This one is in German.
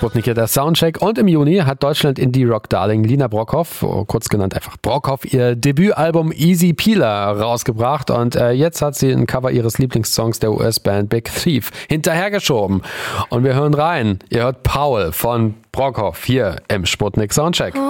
Sputnik hier der Soundcheck. Und im Juni hat Deutschland Indie-Rock-Darling Lina Brockhoff, kurz genannt einfach Brockhoff, ihr Debütalbum Easy Peeler rausgebracht. Und jetzt hat sie ein Cover ihres Lieblingssongs der US-Band Big Thief hinterhergeschoben. Und wir hören rein. Ihr hört Paul von Brockhoff hier im Sputnik Soundcheck.